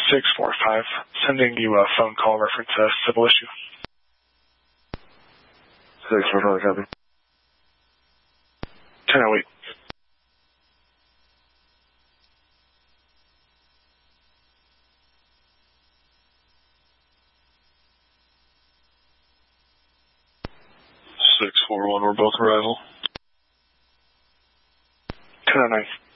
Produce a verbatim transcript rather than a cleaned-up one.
six four five, sending you a phone call reference a civil issue. six four five, copy. ten oh eight. six four one, we're both arrival. ten oh nine.